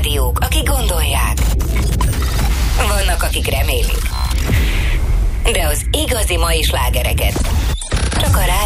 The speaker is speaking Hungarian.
rádiók, akik gondolják. Vannak, akik remélik. De az igazi mai slágereket csak a